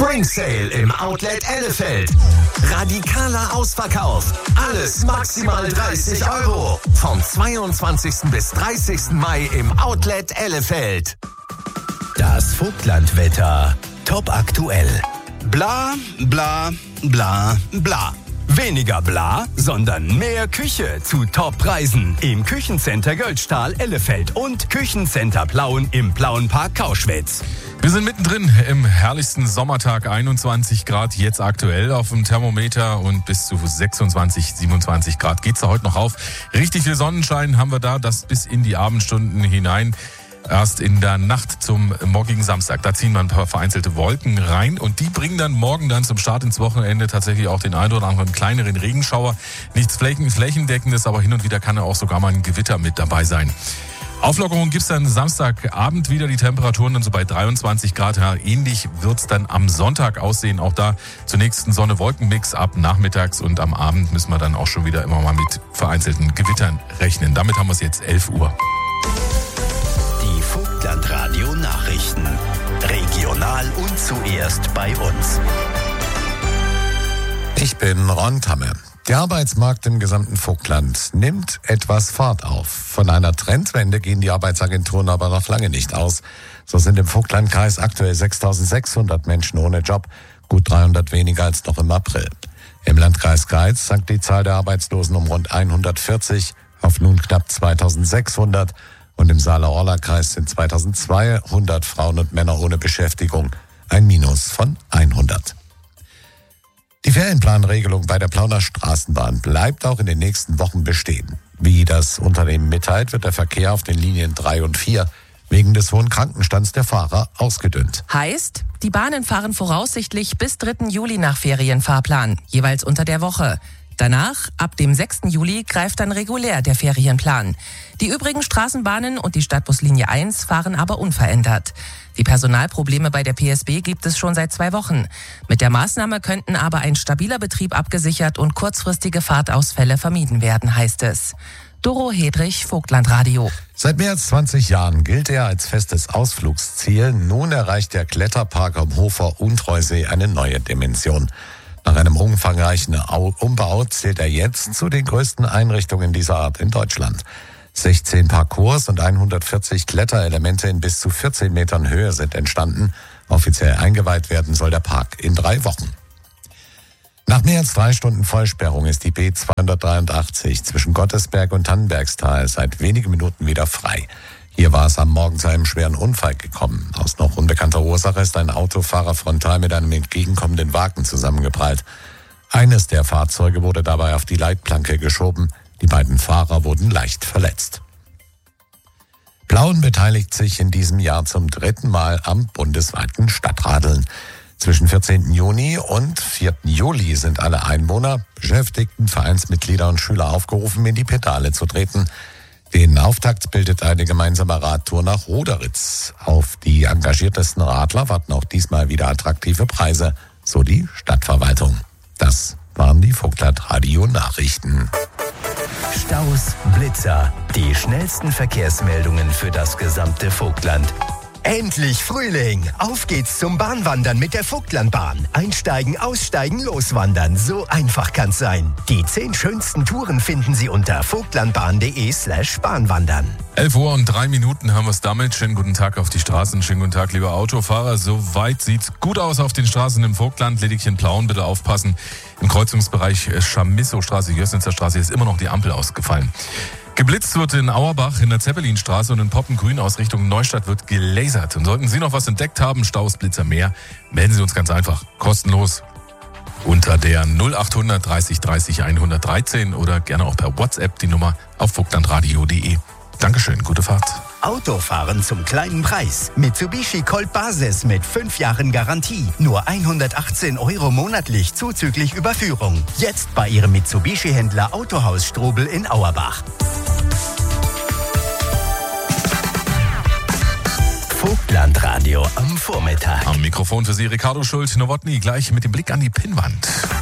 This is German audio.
Spring Sale im Outlet Ellefeld. Radikaler Ausverkauf. Alles maximal 30 €. Vom 22. bis 30. Mai im Outlet Ellefeld. Das Vogtlandwetter. Top aktuell. Bla, bla, bla, bla. Weniger bla, sondern mehr Küche zu Top-Preisen im Küchencenter Göldstahl Ellefeld und Küchencenter Plauen im Plauenpark Kauschwitz. Wir sind mittendrin im herrlichsten Sommertag, 21 Grad jetzt aktuell auf dem Thermometer und bis zu 26, 27 Grad geht's da heute noch auf. Richtig viel Sonnenschein haben wir da, das bis in die Abendstunden hinein. Erst in der Nacht zum morgigen Samstag. Da ziehen wir ein paar vereinzelte Wolken rein und die bringen dann morgen dann zum Start ins Wochenende tatsächlich auch den einen oder anderen kleineren Regenschauer. Nichts flächendeckendes, aber hin und wieder kann ja auch sogar mal ein Gewitter mit dabei sein. Auflockerung gibt's dann Samstagabend wieder, die Temperaturen dann so bei 23 Grad. Ja, ähnlich wird's dann am Sonntag aussehen. Auch da zunächst ein Sonne-Wolken-Mix ab nachmittags und am Abend müssen wir dann auch schon wieder immer mal mit vereinzelten Gewittern rechnen. Damit haben wir es jetzt 11 Uhr. Die Vogtlandradio Nachrichten. Regional und zuerst bei uns. Ich bin Ron Tamme. Der Arbeitsmarkt im gesamten Vogtland nimmt etwas Fahrt auf. Von einer Trendwende gehen die Arbeitsagenturen aber noch lange nicht aus. So sind im Vogtlandkreis aktuell 6.600 Menschen ohne Job, gut 300 weniger als noch im April. Im Landkreis Greiz sank die Zahl der Arbeitslosen um rund 140 auf nun knapp 2.600. Und im Saale-Orla-Kreis sind 2.200 Frauen und Männer ohne Beschäftigung, ein Minus von 100. Die Ferienplanregelung bei der Plauner Straßenbahn bleibt auch in den nächsten Wochen bestehen. Wie das Unternehmen mitteilt, wird der Verkehr auf den Linien 3 und 4 wegen des hohen Krankenstands der Fahrer ausgedünnt. Heißt, die Bahnen fahren voraussichtlich bis 3. Juli nach Ferienfahrplan, jeweils unter der Woche. Danach, ab dem 6. Juli, greift dann regulär der Ferienplan. Die übrigen Straßenbahnen und die Stadtbuslinie 1 fahren aber unverändert. Die Personalprobleme bei der PSB gibt es schon seit 2 Wochen. Mit der Maßnahme könnten aber ein stabiler Betrieb abgesichert und kurzfristige Fahrtausfälle vermieden werden, heißt es. Doro Hedrich, Vogtlandradio. Seit mehr als 20 Jahren gilt er als festes Ausflugsziel. Nun erreicht der Kletterpark am Hofer Untreusee eine neue Dimension. Nach einem umfangreichen Umbau zählt er jetzt zu den größten Einrichtungen dieser Art in Deutschland. 16 Parcours und 140 Kletterelemente in bis zu 14 Metern Höhe sind entstanden. Offiziell eingeweiht werden soll der Park in 3 Wochen. Nach mehr als 3 Stunden Vollsperrung ist die B283 zwischen Gottesberg und Tannenbergstal seit wenigen Minuten wieder frei. Hier war es am Morgen zu einem schweren Unfall gekommen. Aus noch unbekannter Ursache ist ein Autofahrer frontal mit einem entgegenkommenden Wagen zusammengeprallt. Eines der Fahrzeuge wurde dabei auf die Leitplanke geschoben. Die beiden Fahrer wurden leicht verletzt. Plauen beteiligt sich in diesem Jahr zum 3. Mal am bundesweiten Stadtradeln. Zwischen 14. Juni und 4. Juli sind alle Einwohner, Beschäftigten, Vereinsmitglieder und Schüler aufgerufen, in die Pedale zu treten. Den Auftakt bildet eine gemeinsame Radtour nach Roderitz. Auf die engagiertesten Radler warten auch diesmal wieder attraktive Preise, so die Stadtverwaltung. Das waren die Vogtlandradio Nachrichten. Staus, Blitzer, die schnellsten Verkehrsmeldungen für das gesamte Vogtland. Endlich Frühling! Auf geht's zum Bahnwandern mit der Vogtlandbahn. Einsteigen, aussteigen, loswandern. So einfach kann's sein. Die 10 schönsten Touren finden Sie unter vogtlandbahn.de/Bahnwandern. 11 Uhr und 3 Minuten haben wir es damit. Schönen guten Tag auf die Straßen. Schönen guten Tag, lieber Autofahrer. Soweit sieht's gut aus auf den Straßen im Vogtland. Lediglich in Plauen bitte aufpassen. Im Kreuzungsbereich Chamisso-Straße, Jössnitzer Straße ist immer noch die Ampel ausgefallen. Geblitzt wird in Auerbach in der Zeppelinstraße und in Poppengrün aus Richtung Neustadt wird gelasert. Und sollten Sie noch was entdeckt haben, Staus, Blitzer, mehr, melden Sie uns ganz einfach, kostenlos, unter der 0800 30 30 113 oder gerne auch per WhatsApp die Nummer auf vogtlandradio.de. Dankeschön, gute Fahrt. Autofahren zum kleinen Preis. Mitsubishi Colt Basis mit 5 Jahren Garantie. Nur 118 € monatlich zuzüglich Überführung. Jetzt bei Ihrem Mitsubishi-Händler Autohaus Strobel in Auerbach. Vogtlandradio am Vormittag. Am Mikrofon für Sie Ricardo Schult-Nowotny, gleich mit dem Blick an die Pinnwand.